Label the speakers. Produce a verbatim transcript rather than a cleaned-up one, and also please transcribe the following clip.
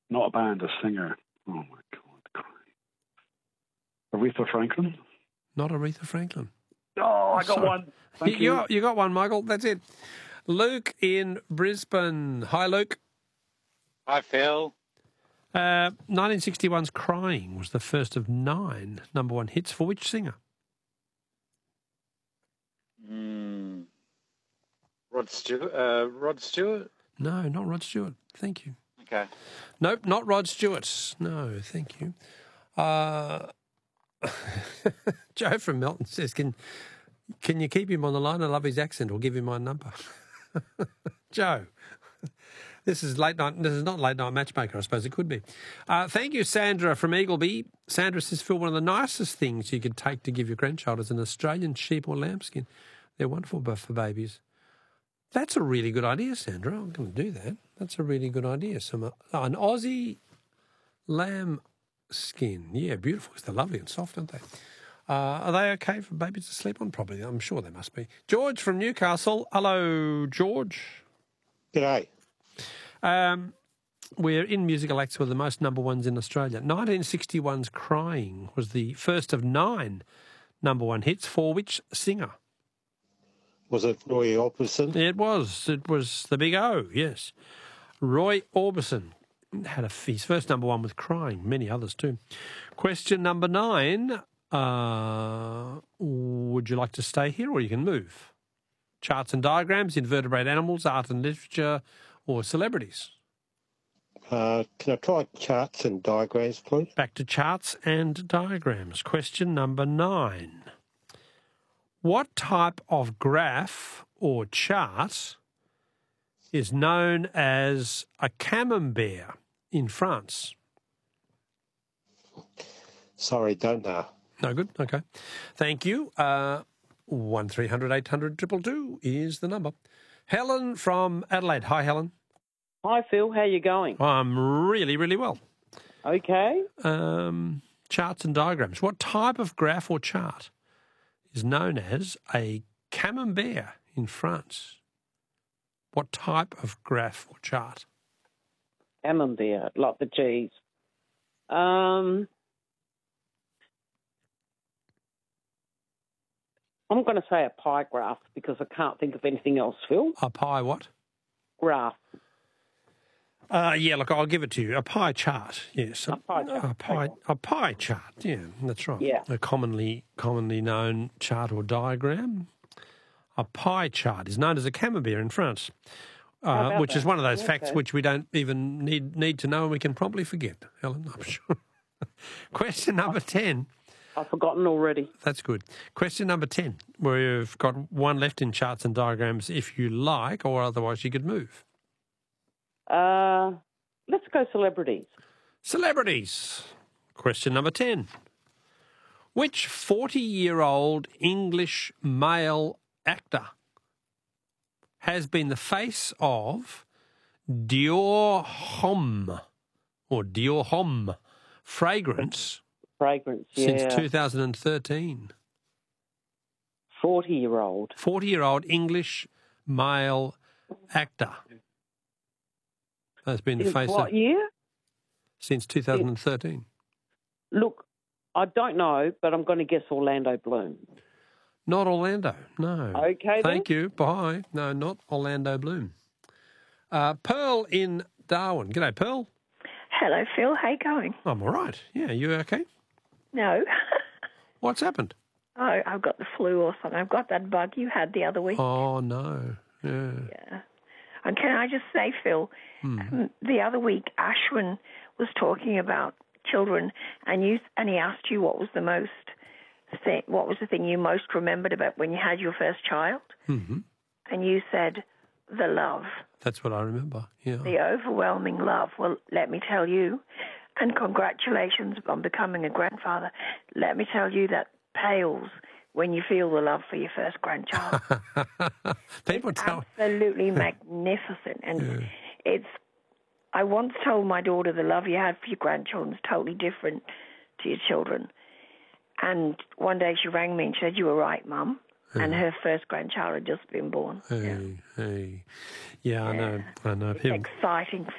Speaker 1: Not a band, a singer. Oh, my God. Aretha Franklin?
Speaker 2: Not Aretha Franklin.
Speaker 1: Oh, I got
Speaker 2: Sorry.
Speaker 1: one. Thank
Speaker 2: you,
Speaker 1: you.
Speaker 2: got, you got one, Michael. That's it. Luke in Brisbane. Hi, Luke.
Speaker 3: Hi, Phil.
Speaker 2: Uh, nineteen sixty-one's Crying was the first of nine number one hits for which singer?
Speaker 3: Mm. Rod Stewart. Uh, Rod Stewart.
Speaker 2: No, not Rod Stewart. Thank you.
Speaker 3: Okay.
Speaker 2: Nope, not Rod Stewart. No, thank you. Uh, Joe from Melton says, can can you keep him on the line? I love his accent, or give him my number. Joe, this is late night. This is not late night matchmaker. I suppose it could be. Uh, thank you, Sandra from Eagleby. Sandra says, Phil, one of the nicest things you could take to give your grandchild is an Australian sheep or lambskin. They're wonderful for babies. That's a really good idea, Sandra. I'm going to do that. That's a really good idea. Some uh, an Aussie lamb skin. Yeah, beautiful. They're lovely and soft, aren't they? Uh, are they okay for babies to sleep on? Probably. I'm sure they must be. George from Newcastle. Hello, George.
Speaker 4: G'day.
Speaker 2: Um, we're in musical acts with the most number ones in Australia. nineteen sixty-one's Crying was the first of nine number one hits for which singer?
Speaker 4: Was it Roy Orbison?
Speaker 2: It was. It was the big O, yes. Roy Orbison had a, his first number one with Crying, many others too. Question number nine. Uh, would you like to stay here or you can move? Charts and diagrams, invertebrate animals, art and literature, or celebrities?
Speaker 4: Uh, can I try charts and diagrams, please?
Speaker 2: Back to charts and diagrams. Question number nine. What type of graph or chart is known as a camembert in France?
Speaker 4: Sorry, don't know.
Speaker 2: No good? Okay. Thank you. Uh, one three hundred eight hundred two two two is the number. Helen from Adelaide. Hi, Helen.
Speaker 5: Hi, Phil. How you going?
Speaker 2: I'm really, really well.
Speaker 5: Okay.
Speaker 2: Um, charts and diagrams. What type of graph or chart is known as a camembert in France? What type of graph or chart?
Speaker 5: Camembert, like the cheese. Um, I'm going to say a pie graph because I can't think of anything else, Phil.
Speaker 2: A pie what?
Speaker 5: Graph.
Speaker 2: Uh, yeah, look, I'll give it to you. A pie chart, yes.
Speaker 5: A pie chart.
Speaker 2: A pie, a pie chart, yeah, that's right.
Speaker 5: Yeah.
Speaker 2: A commonly commonly known chart or diagram. A pie chart is known as a camembert in France, uh, which
Speaker 5: that?
Speaker 2: is one of those
Speaker 5: Okay.
Speaker 2: facts which we don't even need need to know and we can promptly forget, Helen, I'm sure. Question number ten.
Speaker 5: I've forgotten already.
Speaker 2: That's good. Question number ten. We've got one left in charts and diagrams if you like, or otherwise you could move.
Speaker 5: Uh, let's go celebrities.
Speaker 2: Celebrities. Question number ten. Which forty-year-old English male actor has been the face of Dior Homme or Dior Homme fragrance
Speaker 5: Fragrance, yeah.
Speaker 2: since two thousand thirteen?
Speaker 5: forty-year-old.
Speaker 2: forty-year-old English male actor has been the
Speaker 5: Since
Speaker 2: face
Speaker 5: what
Speaker 2: of
Speaker 5: year?
Speaker 2: since two thousand thirteen.
Speaker 5: Look, I don't know, but I'm going to guess Orlando Bloom.
Speaker 2: Not Orlando, no.
Speaker 5: Okay,
Speaker 2: Thank
Speaker 5: then.
Speaker 2: you. Bye. No, not Orlando Bloom. Uh, Pearl in Darwin. G'day, Pearl.
Speaker 6: Hello, Phil. How you going?
Speaker 2: I'm all right. Yeah, you okay?
Speaker 6: No.
Speaker 2: What's happened?
Speaker 6: Oh, I've got the flu or something. I've got that bug you had the other week.
Speaker 2: Oh, no. Yeah.
Speaker 6: Yeah. And can I just say, Phil,
Speaker 2: Hmm.
Speaker 6: um, the other week Ashwin was talking about children, and you and he asked you what was the most thing, what was the thing you most remembered about when you had your first child,
Speaker 2: Mm-hmm.
Speaker 6: and you said the love,
Speaker 2: That's what I remember. Yeah.
Speaker 6: the overwhelming love. Well, let me tell you, and congratulations on becoming a grandfather. Let me tell you that pales when you feel the love for your first grandchild.
Speaker 2: People
Speaker 6: it's
Speaker 2: tell.
Speaker 6: absolutely magnificent, and
Speaker 2: Yeah.
Speaker 6: it's. I once told my daughter the love you had for your grandchildren is totally different to your children. And one day she rang me and said, "You were right, Mum."
Speaker 2: Yeah.
Speaker 6: And her first grandchild had just been born.
Speaker 2: Hey,
Speaker 6: Yeah.
Speaker 2: hey. Yeah, I
Speaker 6: Yeah.
Speaker 2: know. I know.
Speaker 6: It's
Speaker 2: People,
Speaker 6: exciting